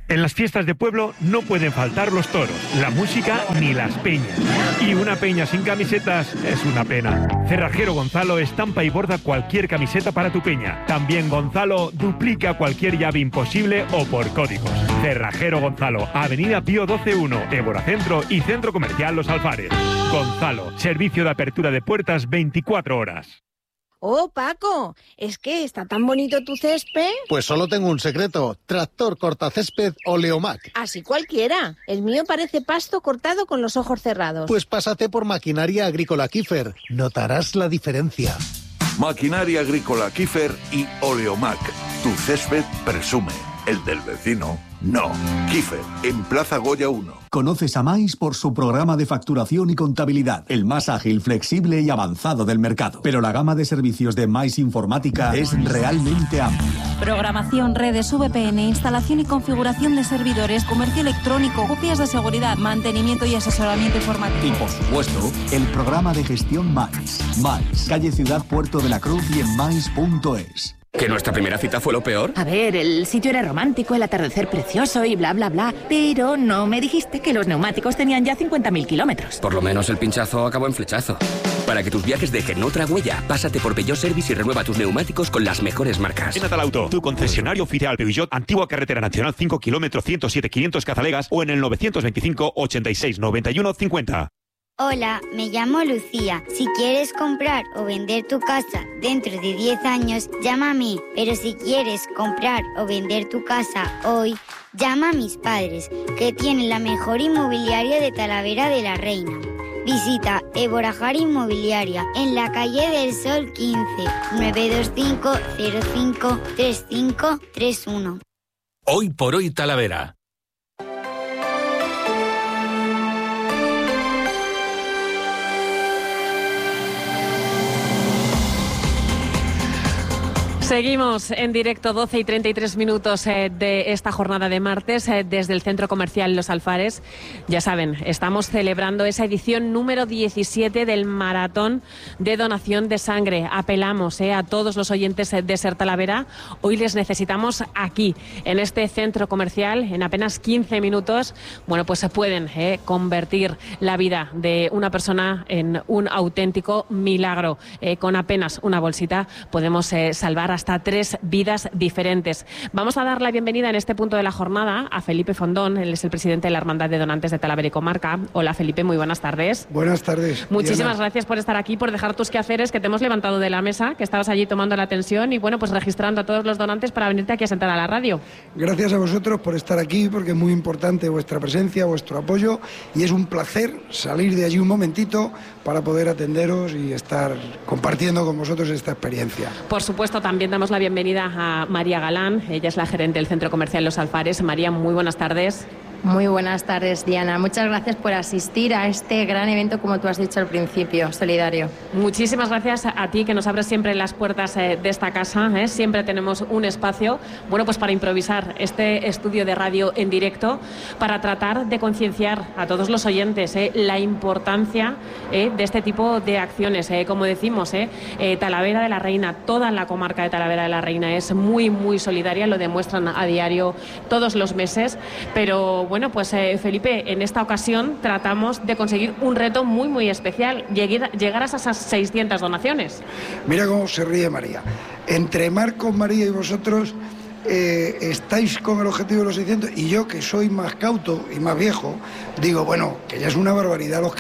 En las fiestas de pueblo no pueden faltar los toros, la música ni las peñas. Y una peña sin camisetas es una pena. Cerrajero Gonzalo estampa y borda cualquier camiseta para tu peña. También Gonzalo duplica cualquier llave imposible o por códigos. Cerrajero Gonzalo, Avenida Pío 12-1, Évora Centro y Centro Comercial Los Alfares. Gonzalo, servicio de apertura de puertas 24 horas. Oh, Paco, es que está tan bonito tu césped. Pues solo tengo un secreto, tractor cortacésped Oleomac. Así cualquiera. El mío parece pasto cortado con los ojos cerrados. Pues pásate por Maquinaria Agrícola Kiefer, notarás la diferencia. Maquinaria Agrícola Kiefer y Oleomac. Tu césped presume, el del vecino no. Kiefer, en Plaza Goya 1. Conoces a Mais por su programa de facturación y contabilidad, el más ágil, flexible y avanzado del mercado. Pero la gama de servicios de Mais Informática es realmente amplia. Programación, redes, VPN, instalación y configuración de servidores, comercio electrónico, copias de seguridad, mantenimiento y asesoramiento informático. Y por supuesto, el programa de gestión Mais. Mais, calle Ciudad Puerto de la Cruz y en mais.es. ¿Que nuestra primera cita fue lo peor? A ver, el sitio era romántico, el atardecer precioso y bla, bla, bla. Pero no me dijiste que los neumáticos tenían ya 50.000 kilómetros. Por lo menos el pinchazo acabó en flechazo. Para que tus viajes dejen otra huella, pásate por Peugeot Service y renueva tus neumáticos con las mejores marcas. En Atalauto, tu concesionario oficial Peugeot, Antigua Carretera Nacional 5 km 107 500 Cazalegas o en el 925 86 91 50. Hola, me llamo Lucía. Si quieres comprar o vender tu casa dentro de 10 años, llama a mí. Pero si quieres comprar o vender tu casa hoy, llama a mis padres, que tienen la mejor inmobiliaria de Talavera de la Reina. Visita Eborajar Inmobiliaria en la calle del Sol 15, 925 05 3531. Hoy por hoy Talavera. Seguimos en directo, 12 y 33 minutos de esta jornada de martes desde el Centro Comercial Los Alfares. Ya saben, estamos celebrando esa edición número 17 del Maratón de Donación de Sangre. Apelamos a todos los oyentes de Ser Talavera. Hoy les necesitamos aquí, en este centro comercial, en apenas 15 minutos. Bueno, pues se pueden convertir la vida de una persona en un auténtico milagro. Con apenas una bolsita podemos salvar hasta 3 vidas diferentes. Vamos a dar la bienvenida en este punto de la jornada a Felipe Fondón. Él es el presidente de la Hermandad de Donantes de Talavera y Comarca. Hola, Felipe, muy buenas tardes. Buenas tardes. Muchísimas gracias por estar aquí, por dejar tus quehaceres, que te hemos levantado de la mesa, que estabas allí tomando la atención y, bueno, pues registrando a todos los donantes para venirte aquí a sentar a la radio. Gracias a vosotros por estar aquí, porque es muy importante vuestra presencia, vuestro apoyo, y es un placer salir de allí un momentito para poder atenderos y estar compartiendo con vosotros esta experiencia. Por supuesto, también damos la bienvenida a María Galán. Ella es la gerente del Centro Comercial Los Alfares. María, muy buenas tardes. Muy buenas tardes, Diana. Muchas gracias por asistir a este gran evento, como tú has dicho al principio, solidario. Muchísimas gracias a ti, que nos abres siempre las puertas de esta casa. Siempre tenemos un espacio, bueno, pues para improvisar este estudio de radio en directo, para tratar de concienciar a todos los oyentes la importancia de este tipo de acciones. Como decimos, Talavera de la Reina, toda la comarca de Talavera de la Reina es muy, muy solidaria, lo demuestran a diario todos los meses, pero bueno, pues Felipe, en esta ocasión tratamos de conseguir un reto muy, muy especial, llegar a esas 600 donaciones. Mira cómo se ríe María. Entre Marcos, María y vosotros estáis con el objetivo de los 600, y yo, que soy más cauto y más viejo, digo, bueno, que ya es una barbaridad los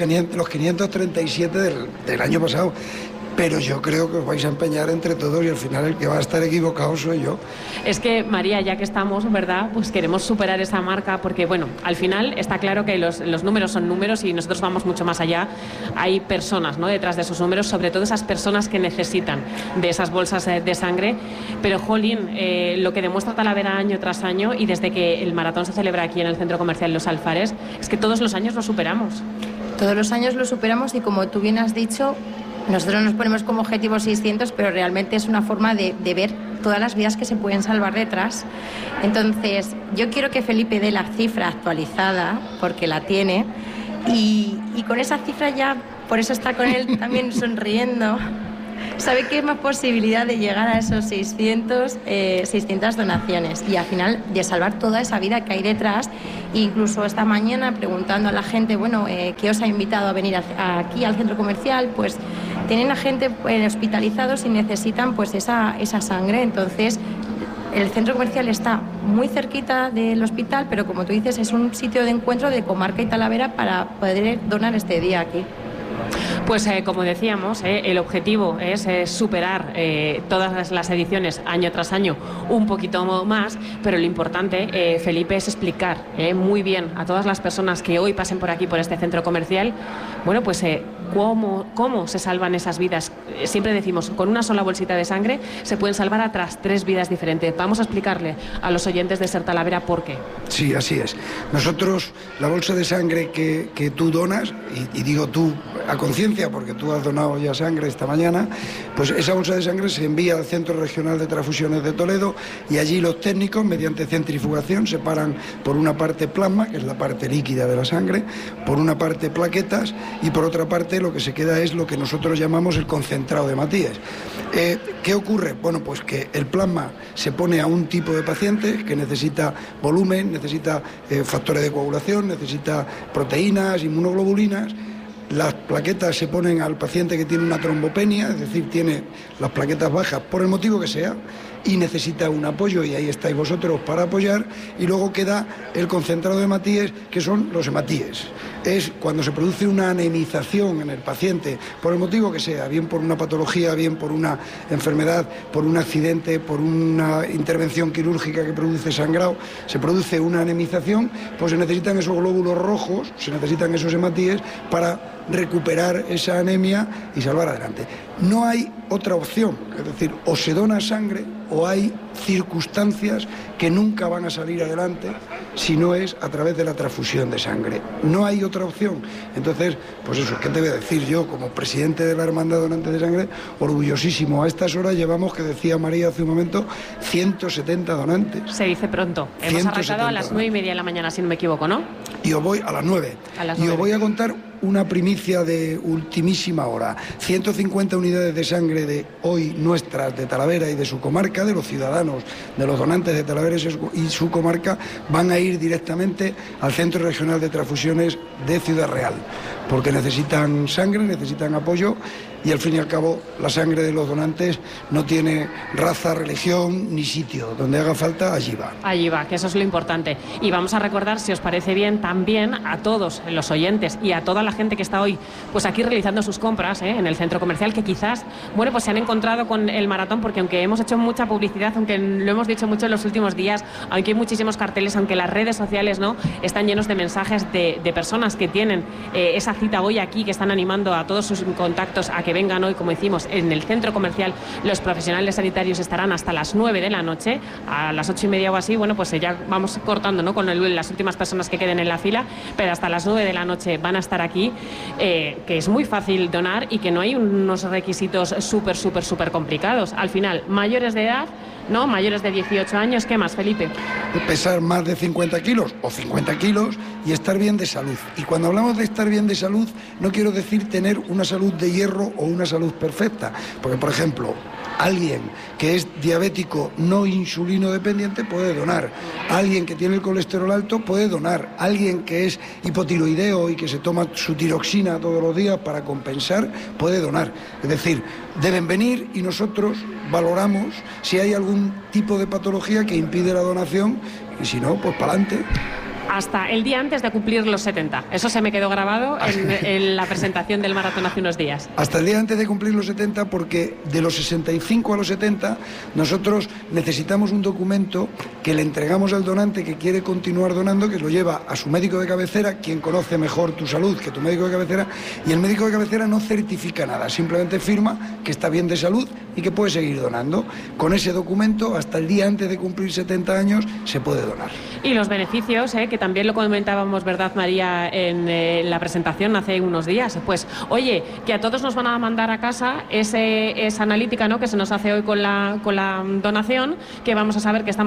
537 del año pasado. Pero yo creo que os vais a empeñar entre todos y al final el que va a estar equivocado soy yo. Es que, María, ya que estamos, ¿verdad?, pues queremos superar esa marca porque, bueno, al final está claro que los números son números y nosotros vamos mucho más allá. Hay personas, ¿no?, detrás de esos números, sobre todo esas personas que necesitan de esas bolsas de sangre. Pero, jolín, lo que demuestra Talavera año tras año, y desde que el maratón se celebra aquí en el Centro Comercial Los Alfares, es que todos los años lo superamos. Todos los años lo superamos y, como tú bien has dicho, nosotros nos ponemos como objetivo 600, pero realmente es una forma de ver todas las vidas que se pueden salvar detrás. Entonces, yo quiero que Felipe dé la cifra actualizada, porque la tiene, y con esa cifra ya, por eso está con él también sonriendo, sabe que hay más posibilidad de llegar a esos 600 donaciones y al final de salvar toda esa vida que hay detrás. Incluso esta mañana preguntando a la gente, bueno, ¿qué os ha invitado a venir aquí al centro comercial? Pues tienen a gente hospitalizados y necesitan pues esa sangre. Entonces el centro comercial está muy cerquita del hospital, pero como tú dices, es un sitio de encuentro de Comarca y Talavera para poder donar este día aquí. Pues como decíamos, el objetivo es superar todas las ediciones año tras año un poquito más, pero lo importante, Felipe, es explicar muy bien a todas las personas que hoy pasen por aquí, por este centro comercial, bueno, pues cómo se salvan esas vidas. Siempre decimos, con una sola bolsita de sangre se pueden salvar otras 3 vidas diferentes. Vamos a explicarle a los oyentes de Ser Talavera por qué. Sí, así es. Nosotros, la bolsa de sangre que tú donas, y digo tú a conciencia porque tú has donado ya sangre esta mañana, pues esa bolsa de sangre se envía al Centro Regional de Transfusiones de Toledo y allí los técnicos, mediante centrifugación, separan por una parte plasma, que es la parte líquida de la sangre, por una parte plaquetas y por otra parte lo que se queda es lo que nosotros llamamos el concentrado de Matías. ¿Qué ocurre? Bueno, pues que el plasma se pone a un tipo de paciente que necesita volumen, necesita factores de coagulación, necesita proteínas, inmunoglobulinas. Las plaquetas se ponen al paciente que tiene una trombopenia, es decir, tiene las plaquetas bajas por el motivo que sea y necesita un apoyo, y ahí estáis vosotros para apoyar, y luego queda el concentrado de hematíes, que son los hematíes. Es cuando se produce una anemización en el paciente, por el motivo que sea, bien por una patología, bien por una enfermedad, por un accidente, por una intervención quirúrgica que produce sangrado, se produce una anemización, pues se necesitan esos glóbulos rojos, se necesitan esos hematíes para recuperar esa anemia y salvar adelante. No hay otra opción, es decir, o se dona sangre o hay circunstancias que nunca van a salir adelante si no es a través de la transfusión de sangre. No hay otra opción. Entonces, pues eso, ¿qué te voy a decir yo como presidente de la Hermandad Donantes de Sangre? Orgullosísimo. A estas horas llevamos, que decía María hace un momento, 170 donantes. Se dice pronto. Hemos arrancado a las 9:30 de la mañana, si no me equivoco, ¿no? Y os voy a las 9. Y os voy a contar una primicia de ultimísima hora. 150 unidades de sangre de hoy nuestras de Talavera y de su comarca, de los ciudadanos, de los donantes de Talavera y su comarca, van a ir directamente al Centro Regional de Transfusiones de Ciudad Real, porque necesitan sangre, necesitan apoyo, y al fin y al cabo la sangre de los donantes no tiene raza, religión ni sitio. Donde haga falta, allí va. Allí va, que eso es lo importante. Y vamos a recordar, si os parece bien, también a todos los oyentes y a toda la gente que está hoy pues aquí realizando sus compras en el centro comercial, que quizás, bueno, pues se han encontrado con el maratón, porque aunque hemos hecho mucha publicidad, aunque lo hemos dicho mucho en los últimos días, aunque hay muchísimos carteles, aunque las redes sociales no están llenos de mensajes de personas que tienen esa cita hoy aquí, que están animando a todos sus contactos a que vengan hoy, como decimos, en el centro comercial. Los profesionales sanitarios estarán hasta las 9 de la noche, a las 8:30 o así, bueno, pues ya vamos cortando, ¿no?, con las últimas personas que queden en la fila, pero hasta las 9 de la noche van a estar aquí, que es muy fácil donar y que no hay unos requisitos súper complicados. Al final, mayores de edad, ¿no?, mayores de 18 años, ¿qué más, Felipe? Pesar más de 50 kilos o 50 kilos y estar bien de salud. Y cuando hablamos de estar bien de salud, no quiero decir tener una salud de hierro o una salud perfecta, porque, por ejemplo, alguien que es diabético no insulino dependiente puede donar, alguien que tiene el colesterol alto puede donar, alguien que es hipotiroideo y que se toma su tiroxina todos los días para compensar puede donar. Es decir, deben venir y nosotros valoramos si hay algún tipo de patología que impide la donación, y si no, pues para adelante. Hasta el día antes de cumplir los 70. Eso se me quedó grabado en la presentación del maratón hace unos días. Hasta el día antes de cumplir los 70, porque de los 65 a los 70 nosotros necesitamos un documento que le entregamos al donante que quiere continuar donando, que lo lleva a su médico de cabecera, quien conoce mejor tu salud que tu médico de cabecera, y el médico de cabecera no certifica nada, simplemente firma que está bien de salud y que puede seguir donando. Con ese documento, hasta el día antes de cumplir 70 años, se puede donar. Y los beneficios, que también lo comentábamos, ¿verdad, María, en la presentación hace unos días? Pues, oye, que a todos nos van a mandar a casa esa analítica, ¿no?, que se nos hace hoy con la donación, que vamos a saber que estamos estupendamente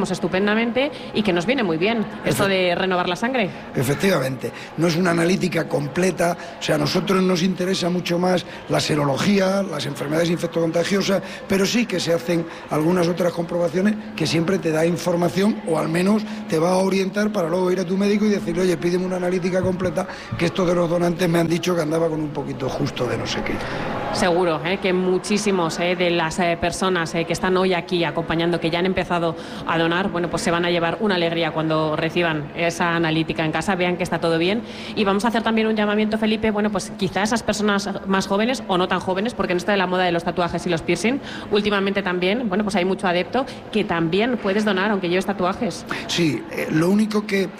estupendamente y que nos viene muy bien esto de renovar la sangre. Efectivamente, no es una analítica completa, o sea, a nosotros nos interesa mucho más la serología, las enfermedades infectocontagiosas, pero sí que se hacen algunas otras comprobaciones que siempre te da información o al menos te va a orientar para luego ir a tu médico y decirle, oye, pídeme una analítica completa, que esto de los donantes me han dicho que andaba con un poquito justo de no sé qué. Seguro que muchísimos de las personas que están hoy aquí acompañando, que ya han empezado a donar, bueno, pues se van a llevar una alegría cuando reciban esa analítica en casa, vean que está todo bien. Y vamos a hacer también un llamamiento, Felipe, bueno, pues quizá esas personas más jóvenes o no tan jóvenes, porque en esto de la moda de los tatuajes y los piercing, últimamente también, bueno, pues hay mucho adepto que también puedes donar aunque lleves tatuajes. Sí, lo único que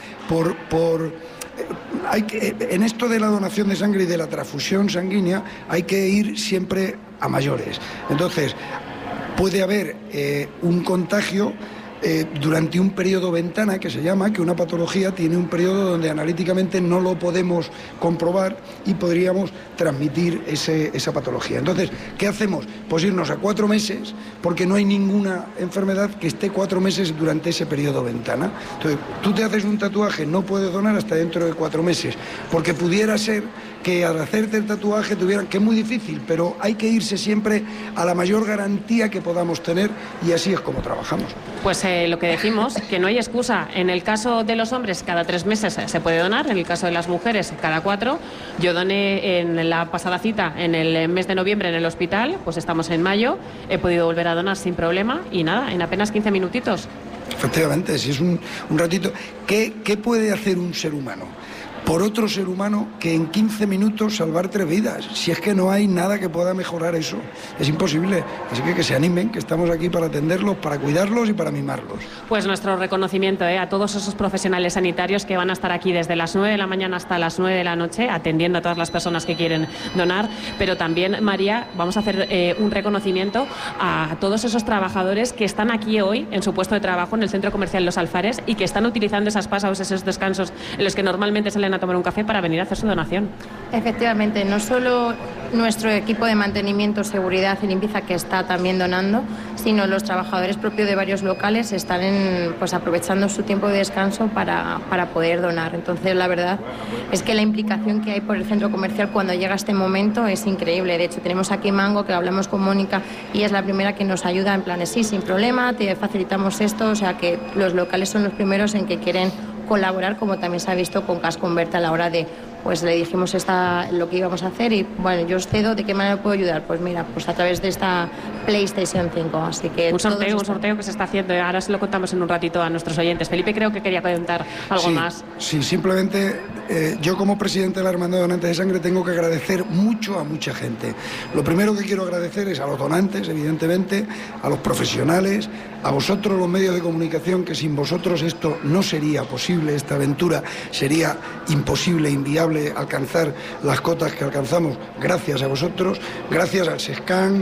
en esto de la donación de sangre y de la transfusión sanguínea hay que ir siempre a mayores. Entonces, puede haber un contagio durante un periodo ventana, que se llama, que una patología tiene un periodo donde analíticamente no lo podemos comprobar y podríamos transmitir esa patología. Entonces, ¿qué hacemos? Pues irnos a 4 meses, porque no hay ninguna enfermedad que esté 4 meses durante ese periodo ventana. Entonces, tú te haces un tatuaje, no puedes donar hasta dentro de 4 meses, porque pudiera ser que al hacerte el tatuaje tuvieran, que es muy difícil, pero hay que irse siempre a la mayor garantía que podamos tener y así es como trabajamos. Pues lo que decimos, que no hay excusa. En el caso de los hombres, cada 3 meses se puede donar, en el caso de las mujeres, cada 4. Yo doné en la pasada cita, en el mes de noviembre en el hospital, pues estamos en mayo, he podido volver a donar sin problema y nada, en apenas 15 minutitos. Efectivamente, si es un ratito. ¿Qué puede hacer un ser humano por otro ser humano que en 15 minutos salvar 3 vidas? Si es que no hay nada que pueda mejorar eso, es imposible. Así que se animen, que estamos aquí para atenderlos, para cuidarlos y para mimarlos. Pues nuestro reconocimiento a todos esos profesionales sanitarios que van a estar aquí desde las 9 de la mañana hasta las 9 de la noche atendiendo a todas las personas que quieren donar, pero también, María, vamos a hacer un reconocimiento a todos esos trabajadores que están aquí hoy en su puesto de trabajo en el Centro Comercial Los Alfares y que están utilizando esas pausas, esos descansos en los que normalmente salen a tomar un café para venir a hacer su donación. Efectivamente, no solo nuestro equipo de mantenimiento, seguridad y limpieza que está también donando, sino los trabajadores propios de varios locales están aprovechando su tiempo de descanso para poder donar. Entonces, la verdad es que la implicación que hay por el centro comercial cuando llega este momento es increíble. De hecho, tenemos aquí Mango, que hablamos con Mónica y es la primera que nos ayuda en plan, sí, sin problema, te facilitamos esto, o sea que los locales son los primeros en que quieren colaborar, como también se ha visto con Casconberta a la hora de, pues le dijimos lo que íbamos a hacer y bueno, yo os cedo, ¿de qué manera puedo ayudar? Pues mira, pues a través de esta PlayStation 5, así que... Un sorteo que se está haciendo, ahora se lo contamos en un ratito a nuestros oyentes. Felipe creo que quería comentar algo más. Sí, simplemente yo como presidente de la Hermandad de Donantes de Sangre tengo que agradecer mucho a mucha gente. Lo primero que quiero agradecer es a los donantes, evidentemente, a los profesionales, a vosotros los medios de comunicación, que sin vosotros esto no sería posible, esta aventura sería imposible, inviable alcanzar las cotas que alcanzamos gracias a vosotros, gracias al SESCAN,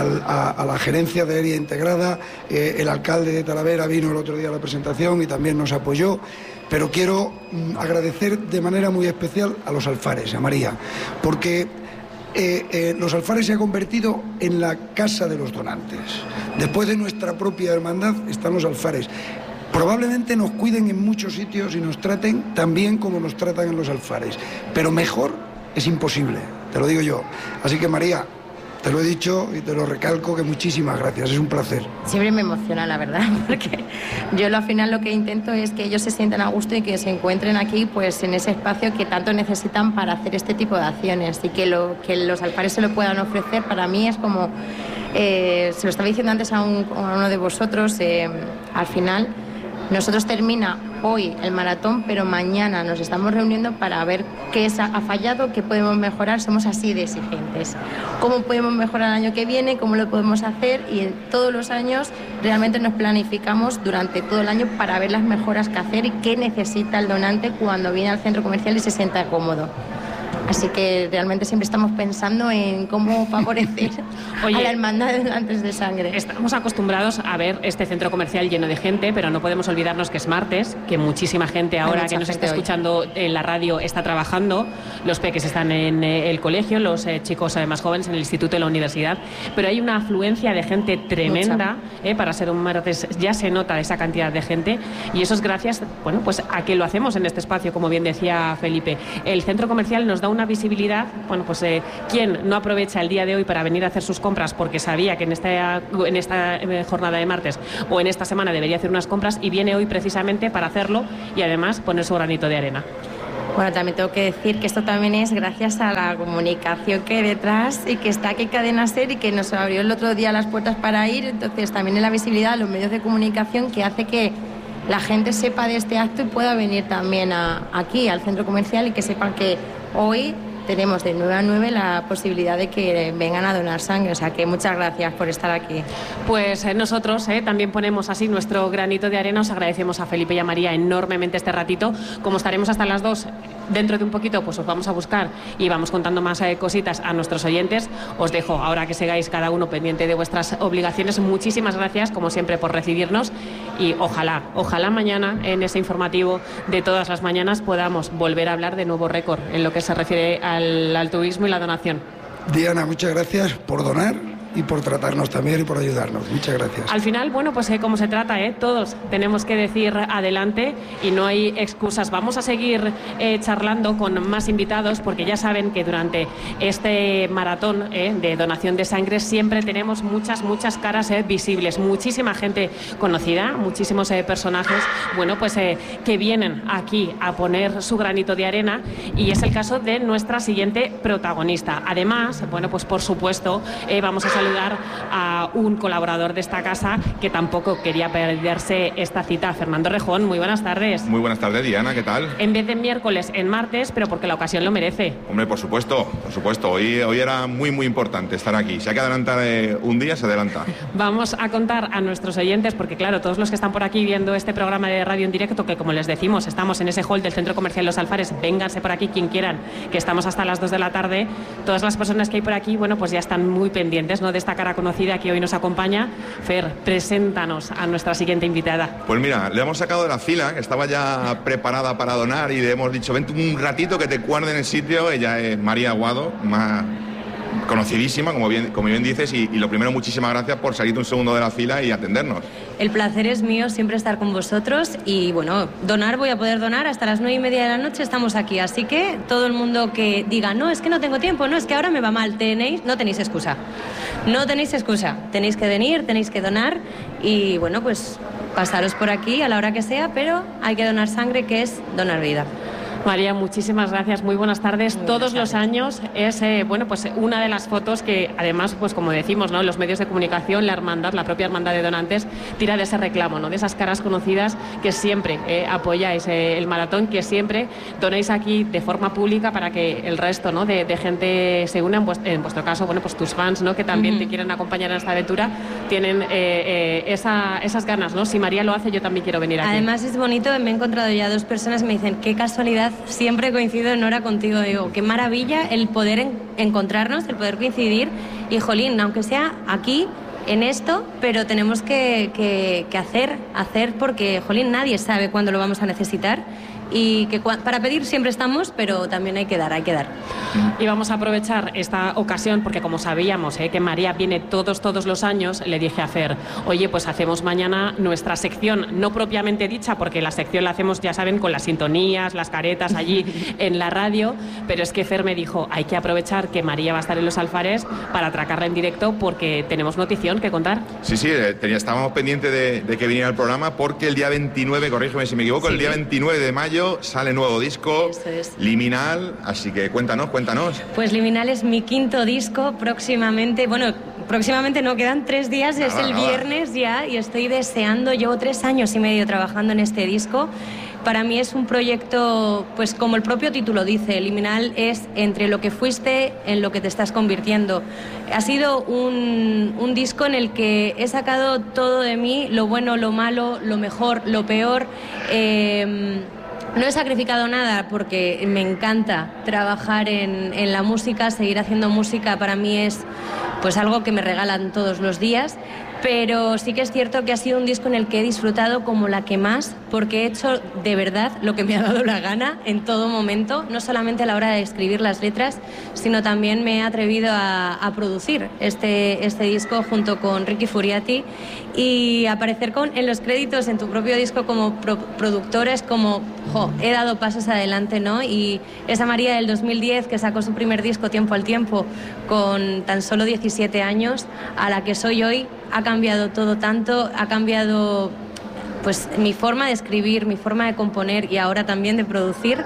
a la gerencia de Aérea Integrada, el alcalde de Talavera vino el otro día a la presentación y también nos apoyó, pero quiero agradecer de manera muy especial a los Alfares, a María, porque Los Alfares se ha convertido en la casa de los donantes. Después de nuestra propia hermandad están los Alfares. Probablemente nos cuiden en muchos sitios y nos traten tan bien como nos tratan en los Alfares, pero mejor es imposible, te lo digo yo. Así que María, te lo he dicho y te lo recalco, que muchísimas gracias, es un placer. Siempre me emociona, la verdad, porque yo al final lo que intento es que ellos se sientan a gusto y que se encuentren aquí pues en ese espacio que tanto necesitan para hacer este tipo de acciones y que los Alfares se lo puedan ofrecer. Para mí es como, se lo estaba diciendo antes a uno de vosotros, al final nosotros termina hoy el maratón, pero mañana nos estamos reuniendo para ver qué ha fallado, qué podemos mejorar. Somos así de exigentes. ¿Cómo podemos mejorar el año que viene? ¿Cómo lo podemos hacer? Y todos los años realmente nos planificamos durante todo el año para ver las mejoras que hacer y qué necesita el donante cuando viene al centro comercial y se sienta cómodo. Así que realmente siempre estamos pensando en cómo favorecer a la hermandad de donantes de sangre. Estamos acostumbrados a ver este centro comercial lleno de gente, pero no podemos olvidarnos que es martes, que muchísima gente ahora que nos está escuchando en la radio está trabajando, los peques están en el colegio, los chicos más jóvenes en el instituto y la universidad, pero hay una afluencia de gente tremenda, para ser un martes ya se nota esa cantidad de gente, y eso es gracias, bueno, pues a que lo hacemos en este espacio, como bien decía Felipe. El centro comercial nos da una visibilidad, bueno, pues quien no aprovecha el día de hoy para venir a hacer sus compras porque sabía que en esta jornada de martes o en esta semana debería hacer unas compras y viene hoy precisamente para hacerlo y además poner su granito de arena. Bueno, también tengo que decir que esto también es gracias a la comunicación que hay detrás y que está aquí Cadena SER y que nos abrió el otro día las puertas para ir, entonces también es la visibilidad de los medios de comunicación que hace que la gente sepa de este acto y pueda venir también aquí al centro comercial y que sepan que hoy tenemos de 9 a 9 la posibilidad de que vengan a donar sangre, o sea que muchas gracias por estar aquí. Pues nosotros también ponemos así nuestro granito de arena, os agradecemos a Felipe y a María enormemente este ratito, como estaremos hasta las 2, dentro de un poquito pues os vamos a buscar y vamos contando más cositas a nuestros oyentes, os dejo ahora que sigáis cada uno pendiente de vuestras obligaciones, muchísimas gracias como siempre por recibirnos y ojalá mañana en ese informativo de todas las mañanas podamos volver a hablar de nuevo récord en lo que se refiere al altruismo y la donación. Diana, muchas gracias por donar y por tratarnos también y por ayudarnos. Muchas gracias. Al final, bueno, pues como se trata, todos tenemos que decir adelante y no hay excusas. Vamos a seguir charlando con más invitados porque ya saben que durante este maratón de donación de sangre siempre tenemos muchas caras visibles, muchísima gente conocida, muchísimos personajes, bueno, pues que vienen aquí a poner su granito de arena y es el caso de nuestra siguiente protagonista. Además, bueno, pues por supuesto vamos a saludar a un colaborador de esta casa que tampoco quería perderse esta cita. Fernando Rejón, muy buenas tardes. Muy buenas tardes, Diana, ¿qué tal? En vez de miércoles, en martes, pero porque la ocasión lo merece. Hombre, por supuesto. Hoy era muy importante estar aquí. Si hay que adelantar un día, se adelanta. Vamos a contar a nuestros oyentes, porque claro, todos los que están por aquí viendo este programa de radio en directo, que como les decimos, estamos en ese hall del Centro Comercial Los Alfares, vénganse por aquí quien quieran, que estamos hasta las 2 de la tarde. Todas las personas que hay por aquí, bueno, pues ya están muy pendientes, ¿no?, de esta cara conocida que hoy nos acompaña. Fer, preséntanos a nuestra siguiente invitada. Pues mira, le hemos sacado de la fila, que estaba ya preparada para donar, y le hemos dicho, vente un ratito que te guarden el sitio. Ella es María Aguado, más conocidísima, como bien dices, y lo primero, muchísimas gracias por salir un segundo de la fila y atendernos. El placer es mío siempre estar con vosotros y bueno, voy a poder donar hasta las 9:30 de la noche, estamos aquí, así que todo el mundo que diga, no, es que no tengo tiempo, no, es que ahora me va mal, no tenéis excusa, tenéis que venir, tenéis que donar y bueno, pues pasaros por aquí a la hora que sea, pero hay que donar sangre, que es donar vida. María, muchísimas gracias, muy buenas tardes. Todos los años es bueno, pues una de las fotos que además, pues como decimos, ¿no?, los medios de comunicación, la hermandad, la propia hermandad de donantes tira de ese reclamo, ¿no?, de esas caras conocidas que siempre apoyáis el maratón, que siempre donéis aquí de forma pública para que el resto, ¿no?, de gente se una. En vuestro caso, bueno, pues tus fans, ¿no?, que también te quieren acompañar en esta aventura, tienen esas ganas, ¿no? Si María lo hace, yo también quiero venir aquí. Además es bonito, me he encontrado ya 2 personas que me dicen, qué casualidad, siempre coincido en hora contigo. Digo, qué maravilla el poder encontrarnos, el poder coincidir y jolín, aunque sea aquí en esto, pero tenemos que hacer porque jolín, nadie sabe cuándo lo vamos a necesitar y que para pedir siempre estamos, pero también hay que dar. Y vamos a aprovechar esta ocasión porque como sabíamos que María viene todos los años, le dije a Fer, oye, pues hacemos mañana nuestra sección, no propiamente dicha, porque la sección la hacemos, ya saben, con las sintonías, las caretas allí en la radio, pero es que Fer me dijo, hay que aprovechar que María va a estar en Los Alfares para atracarla en directo porque tenemos notición que contar. Sí, estábamos pendientes de que viniera el programa porque el día 29, corrígeme si me equivoco, sí, el día 29 de mayo sale nuevo disco, Liminal, así que cuéntanos. Pues Liminal es mi 5º disco, próximamente no, quedan 3 días, es el viernes ya y estoy deseando, llevo 3 años y medio trabajando en este disco. Para mí es un proyecto, pues como el propio título dice, Liminal es entre lo que fuiste en lo que te estás convirtiendo. Ha sido un disco en el que he sacado todo de mí, lo bueno, lo malo, lo mejor, lo peor, No he sacrificado nada porque me encanta trabajar en la música, seguir haciendo música para mí es pues algo que me regalan todos los días, pero sí que es cierto que ha sido un disco en el que he disfrutado como la que más, porque he hecho de verdad lo que me ha dado la gana en todo momento, no solamente a la hora de escribir las letras, sino también me he atrevido a producir este disco junto con Ricky Furiati y aparecer en los créditos en tu propio disco como productora es como, he dado pasos adelante, ¿no? Y esa María del 2010 que sacó su primer disco Tiempo al Tiempo con tan solo 17 años, a la que soy hoy, ha cambiado todo tanto, ha cambiado pues mi forma de escribir, mi forma de componer y ahora también de producir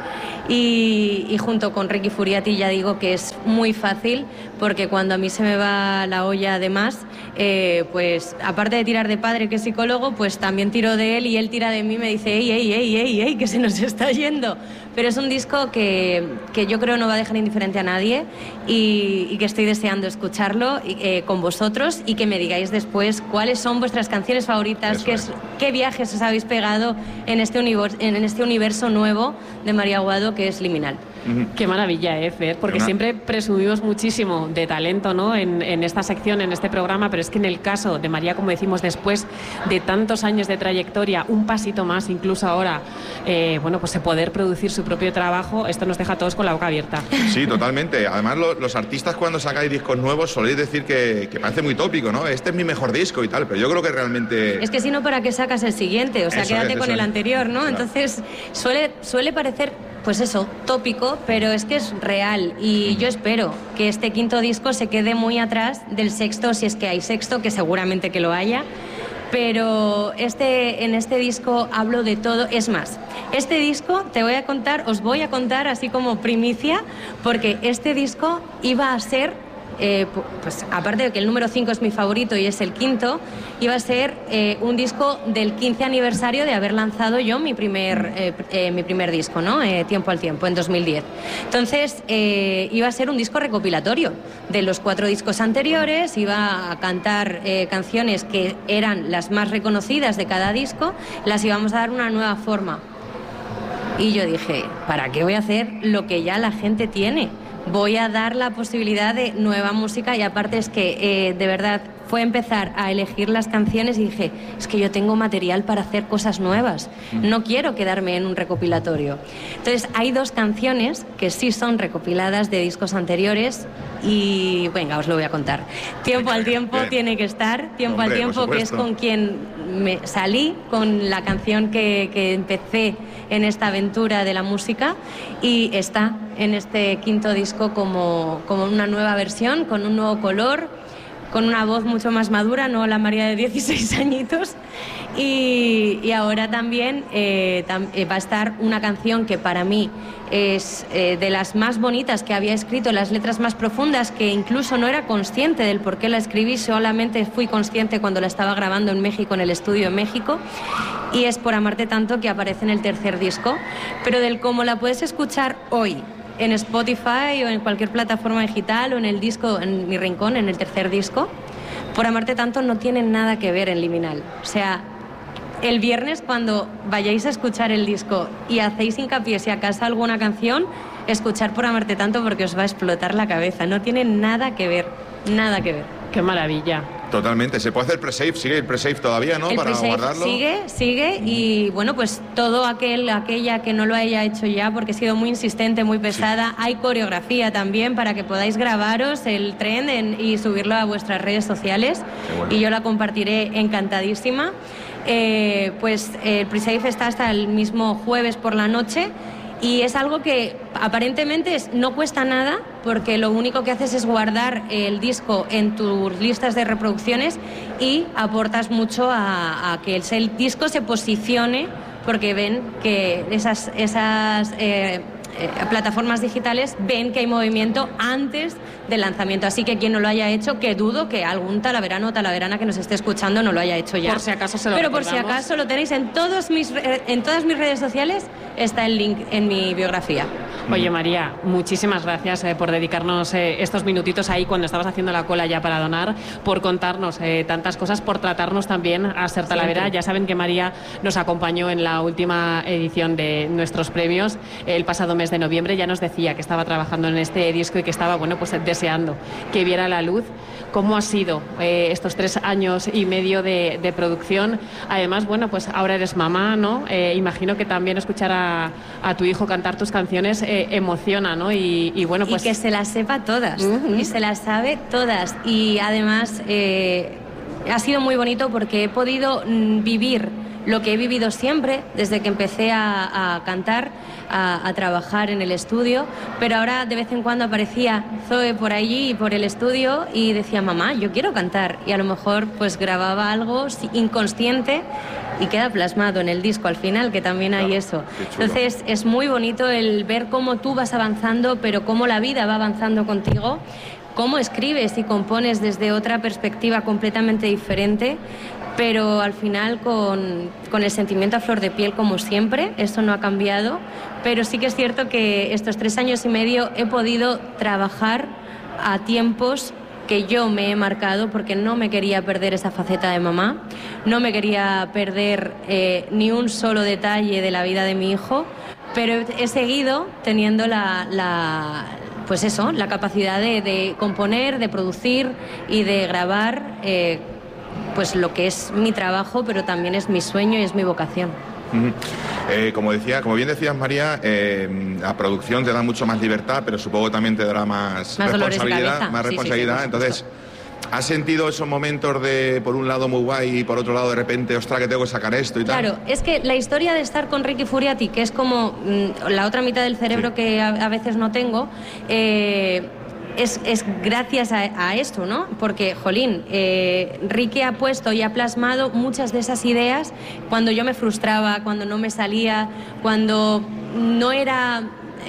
y junto con Ricky Furiati ya digo que es muy fácil porque cuando a mí se me va la olla de más, pues aparte de tirar de padre que es psicólogo, pues también tiro de él y él tira de mí y me dice ey, que se nos está yendo. Pero es un disco que yo creo no va a dejar indiferente a nadie y que estoy deseando escucharlo con vosotros y que me digáis después cuáles son vuestras canciones favoritas, qué viajes os habéis pegado en este universo nuevo de María Aguado que es Liminal. Qué maravilla, Fer, porque siempre presumimos muchísimo de talento, ¿no? En esta sección, en este programa, pero es que en el caso de María, como decimos, después de tantos años de trayectoria, un pasito más, incluso ahora, pues poder producir su propio trabajo, esto nos deja a todos con la boca abierta. Sí, totalmente. Además, los artistas cuando sacáis discos nuevos soléis decir que parece muy tópico, ¿no? Este es mi mejor disco y tal, pero yo creo que realmente... Es que si no, ¿para qué sacas el siguiente? O sea, quédate con el anterior, ¿no? Claro. Entonces, suele parecer... Pues eso, tópico, pero es que es real y yo espero que este quinto disco se quede muy atrás del sexto, si es que hay sexto, que seguramente que lo haya, pero en este disco hablo de todo. Es más, este disco os voy a contar así como primicia, porque este disco iba a ser... pues aparte de que el número 5 es mi favorito y es el quinto, iba a ser un disco del 15 aniversario de haber lanzado yo mi primer disco, ¿no? Tiempo al Tiempo, en 2010. Entonces iba a ser un disco recopilatorio de los 4 discos anteriores, iba a cantar canciones que eran las más reconocidas de cada disco, las íbamos a dar una nueva forma. Y yo dije, ¿para qué voy a hacer lo que ya la gente tiene? Voy a dar la posibilidad de nueva música y aparte es que de verdad fue empezar a elegir las canciones y dije, es que yo tengo material para hacer cosas nuevas, no quiero quedarme en un recopilatorio. Entonces hay 2 canciones que sí son recopiladas de discos anteriores y venga, os lo voy a contar. Tiempo al Tiempo tiene que estar, Tiempo al Tiempo, que es con quien me salí, con la canción que empecé en esta aventura de la música y está en este quinto disco como una nueva versión, con un nuevo color, con una voz mucho más madura, no la María de 16 añitos. Y ahora también va a estar una canción que para mí es de las más bonitas que había escrito, las letras más profundas, que incluso no era consciente del por qué la escribí, solamente fui consciente cuando la estaba grabando en México, en el estudio en México, y es Por amarte tanto, que aparece en el tercer disco, pero del cómo la puedes escuchar hoy en Spotify o en cualquier plataforma digital o en el disco, en Mi Rincón, en el tercer disco, Por amarte tanto no tiene nada que ver en Liminal. O sea, el viernes cuando vayáis a escuchar el disco y hacéis hincapié si acaso alguna canción, escuchar Por amarte tanto porque os va a explotar la cabeza. No tiene nada que ver, nada que ver. Qué maravilla. Totalmente. ¿Se puede hacer pre-save? ¿Sigue el pre-save todavía, no? Para guardarlo. Sigue y bueno, pues todo aquella que no lo haya hecho ya, porque he sido muy insistente, muy pesada. Sí. Hay coreografía también para que podáis grabaros el tren y subirlo a vuestras redes sociales. Bueno. Y yo la compartiré encantadísima. Pues el pre-save está hasta el mismo jueves por la noche. Y es algo que aparentemente no cuesta nada, porque lo único que haces es guardar el disco en tus listas de reproducciones y aportas mucho a que el disco se posicione, porque ven que esas plataformas digitales ven que hay movimiento antes del lanzamiento. Así que quien no lo haya hecho, que dudo que algún talaverano o talaverana que nos esté escuchando no lo haya hecho ya. Por si acaso se lo Pero recordamos. Por si acaso lo tenéis en todas mis redes sociales, está el link en mi biografía. Oye, María, muchísimas gracias por dedicarnos estos minutitos ahí cuando estabas haciendo la cola ya para donar, por contarnos tantas cosas, por tratarnos también a Ser Talavera. Ya saben que María nos acompañó en la última edición de nuestros premios el pasado mes de noviembre. Ya nos decía que estaba trabajando en este disco y que estaba, bueno, pues deseando que viera la luz. ¿Cómo ha sido estos 3 años y medio de producción? Además, bueno, pues ahora eres mamá, ¿no? Imagino que también escuchar a tu hijo cantar tus canciones emociona, ¿no? Y bueno, pues... Y que se las sepa todas, y se las sabe todas. Y además ha sido muy bonito porque he podido vivir lo que he vivido siempre desde que empecé a cantar, a trabajar en el estudio, pero ahora de vez en cuando aparecía Zoe por allí, por el estudio, y decía, mamá, yo quiero cantar, y a lo mejor pues grababa algo inconsciente y queda plasmado en el disco al final, que también hay eso. Entonces es muy bonito el ver cómo tú vas avanzando, pero cómo la vida va avanzando contigo, cómo escribes y compones desde otra perspectiva completamente diferente, pero al final con el sentimiento a flor de piel como siempre. Eso no ha cambiado, pero sí que es cierto que estos 3 años y medio he podido trabajar a tiempos que yo me he marcado, porque no me quería perder esa faceta de mamá, no me quería perder ni un solo detalle de la vida de mi hijo, pero he seguido teniendo pues eso, la capacidad de componer, de producir y de grabar pues lo que es mi trabajo, pero también es mi sueño y es mi vocación. Como bien decías, María, la producción te da mucho más libertad, pero supongo que también te dará más responsabilidad. Más responsabilidad. Sí, entonces, ¿has sentido esos momentos de, por un lado muy guay y por otro lado de repente, ostras, que tengo que sacar esto y tal? Claro, es que la historia de estar con Ricky Furiati, que es como la otra mitad del cerebro que a veces no tengo, es gracias a esto, ¿no? Porque, jolín, Ricky ha puesto y ha plasmado muchas de esas ideas cuando yo me frustraba, cuando no me salía, cuando no era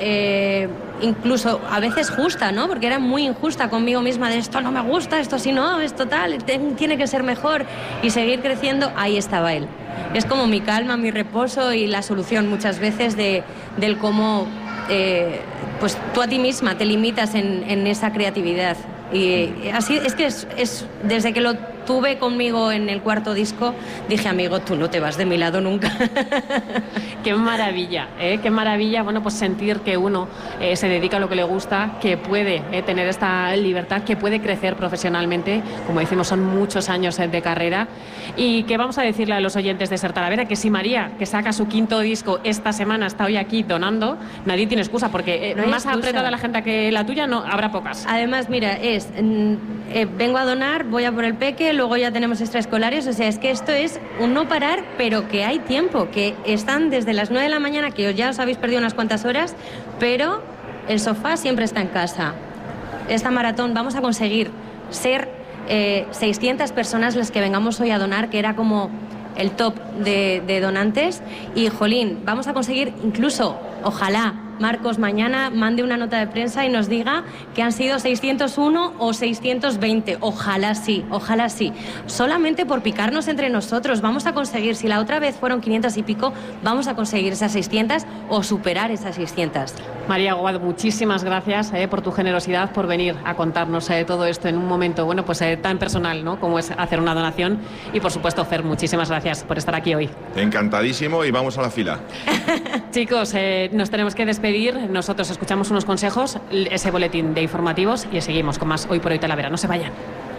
incluso a veces justa, ¿no? Porque era muy injusta conmigo misma, de esto no me gusta, esto sí no, esto tal, tiene que ser mejor, y seguir creciendo. Ahí estaba él. Es como mi calma, mi reposo y la solución muchas veces del cómo pues tú a ti misma te limitas en esa creatividad. Y así es que es desde que lo tuve conmigo en el cuarto disco, dije, amigo, tú no te vas de mi lado nunca. Qué maravilla, qué maravilla, bueno, pues sentir que uno se dedica a lo que le gusta, que puede tener esta libertad, que puede crecer profesionalmente. Como decimos, son muchos años de carrera. Y que vamos a decirle a los oyentes de Ser Talavera que si María, que saca su 5º disco esta semana, está hoy aquí donando, nadie tiene excusa, porque no más apretada la agenda que la tuya, no habrá pocas. Además, mira, vengo a donar, voy a por el peque, luego ya tenemos extraescolares, o sea, es que esto es un no parar, pero que hay tiempo, que están desde las 9 de la mañana, que ya os habéis perdido unas cuantas horas, pero el sofá siempre está en casa. Esta maratón vamos a conseguir ser 600 personas las que vengamos hoy a donar, que era como el top de donantes, y jolín, vamos a conseguir incluso, ojalá, Marcos mañana mande una nota de prensa y nos diga que han sido 601 o 620. Ojalá sí, ojalá sí. Solamente por picarnos entre nosotros vamos a conseguir, si la otra vez fueron 500 y pico, vamos a conseguir esas 600 o superar esas 600. María Aguado, muchísimas gracias por tu generosidad, por venir a contarnos todo esto en un momento, bueno, pues tan personal, ¿no?, como es hacer una donación. Y por supuesto, Fer, muchísimas gracias por estar aquí hoy. Encantadísimo, y vamos a la fila. Chicos, nos tenemos que despedir. Nosotros escuchamos unos consejos, ese boletín de informativos, y seguimos con más Hoy por Hoy Talavera. No se vayan.